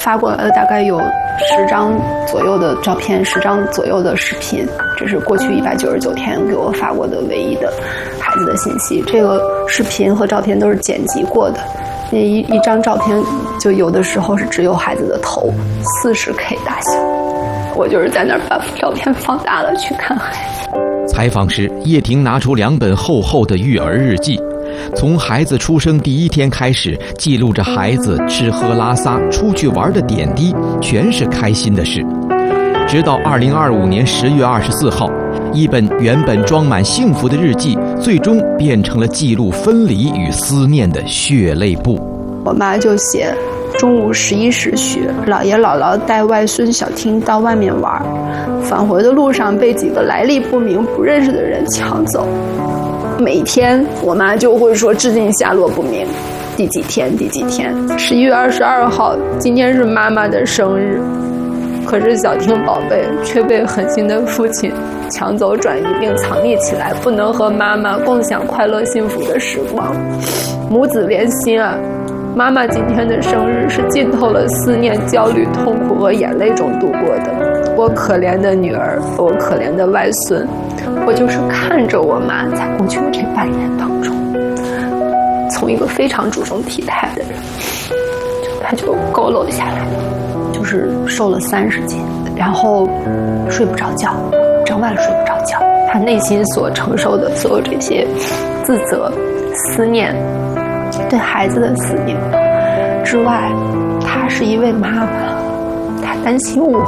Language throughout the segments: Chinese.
发过来的大概有10张左右的照片，10张左右的视频，这是过去199天给我发过的唯一的孩子的信息。这个视频和照片都是剪辑过的，那一张照片就有的时候是只有孩子的头，40K 大小。我就是在那儿把照片放大了去看孩子。 采访时，叶婷拿出2本厚厚的育儿日记，从孩子出生第1天开始，记录着孩子吃喝拉撒、出去玩的点滴，全是开心的事。直到2025年10月24号，一本原本装满幸福的日记，最终变成了记录分离与思念的血泪簿。 我妈就写，中午11时许，姥爷姥姥带外孙小听到外面玩，返回的路上被几个来历不明、不认识的人抢走。每天我妈就会说至今下落不明，第几天。11月22号，今天是妈妈的生日，可是小听宝贝却被狠心的父亲抢走转移并藏匿起来，不能和妈妈共享快乐幸福的时光。母子连心啊！妈妈今天的生日是浸透了思念、焦虑、痛苦和眼泪中度过的。我可怜的女儿，我可怜的外孙，我就是看着我妈在过去的这半年当中，从一个非常注重体态的人，她就佝偻下来，就是瘦了30斤，然后睡不着觉，整晚睡不着觉。她内心所承受的所有这些自责、思念，对孩子的思念之外，她是一位妈妈，她担心我，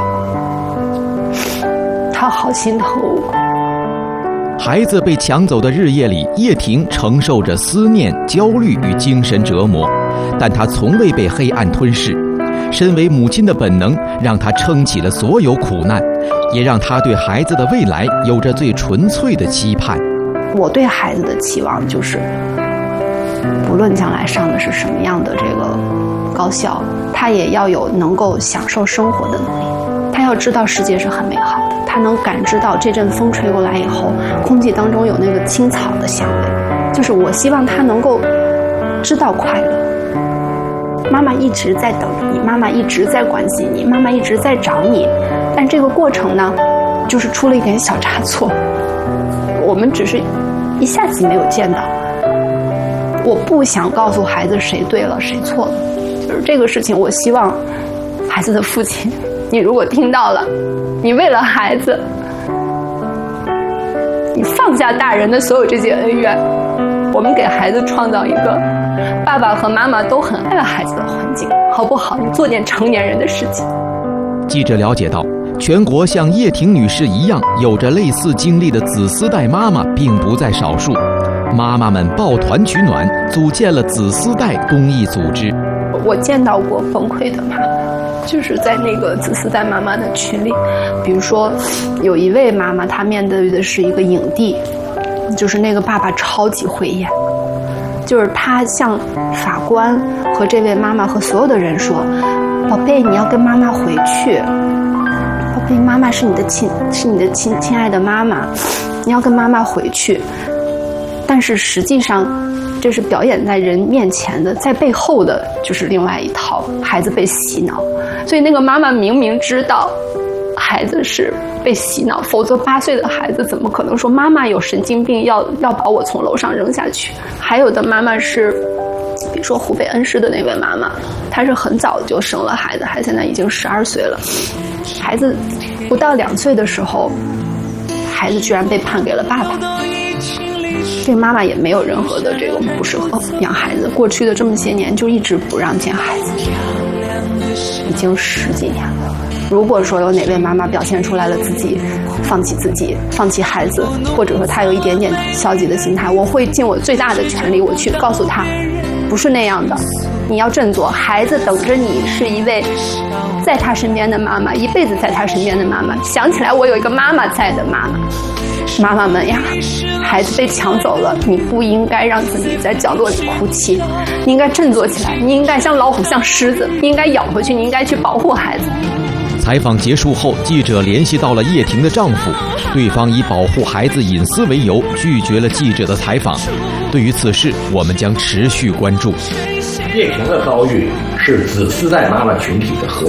她好心疼我。 孩子被抢走的日夜里，叶婷承受着思念、焦虑与精神折磨，但她从未被黑暗吞噬。身为母亲的本能让她撑起了所有苦难，也让她对孩子的未来有着最纯粹的期盼。 我对孩子的期望就是，不论将来上的是什么样的这个高校，他也要有能够享受生活的能力。他要知道世界是很美好的，他能感知到这阵风吹过来以后，空气当中有那个青草的香味。就是我希望他能够知道快乐。妈妈一直在等你，妈妈一直在关心你，妈妈一直在找你，但这个过程呢，就是出了一点小差错，我们只是一下子没有见到。我不想告诉孩子谁对了谁错了，就是这个事情，我希望孩子的父亲，你如果听到了，你为了孩子，你放下大人的所有这些恩怨，我们给孩子创造一个爸爸和妈妈都很爱孩子的环境，好不好？你做点成年人的事情。 记者了解到，全国像叶婷女士一样有着类似经历的子丝带妈妈并不在少数。妈妈们抱团取暖，组建了子丝带公益组织。 我见到过崩溃的妈妈，就是在那个子丝带妈妈的群里，比如说有一位妈妈，她面对的是一个影帝，就是那个爸爸超级会演，就是他向法官和这位妈妈和所有的人说：“宝贝，你要跟妈妈回去，宝贝，妈妈是你的亲爱的妈妈，你要跟妈妈回去。”但是实际上，这是表演在人面前的，在背后的就是另外一套，孩子被洗脑。所以那个妈妈明明知道孩子是被洗脑，否则8岁的孩子怎么可能说妈妈有神经病，要把我从楼上扔下去？还有的妈妈是，比如说湖北恩施的那位妈妈，她是很早就生了孩子，还现在已经12岁了，孩子不到2岁的时候，孩子居然被判给了爸爸。这个妈妈也没有任何的这个不适合养孩子，过去的这么些年就一直不让见孩子，已经10几年了。如果说有哪位妈妈表现出来了自己放弃孩子，或者说她有一点点消极的心态，我会尽我最大的全力，我去告诉她，不是那样的，你要振作，孩子等着你是一位在他身边的妈妈，一辈子在他身边的妈妈。想起来我有一个妈妈在的妈妈。妈妈们呀，孩子被抢走了，你不应该让自己在角落里哭泣，你应该振作起来，你应该像老虎像狮子，你应该咬回去，你应该去保护孩子。 采访结束后，记者联系到了叶婷的丈夫，对方以保护孩子隐私为由拒绝了记者的采访。对于此事，我们将持续关注。 叶婷的遭遇是子丝带妈妈群体的核心。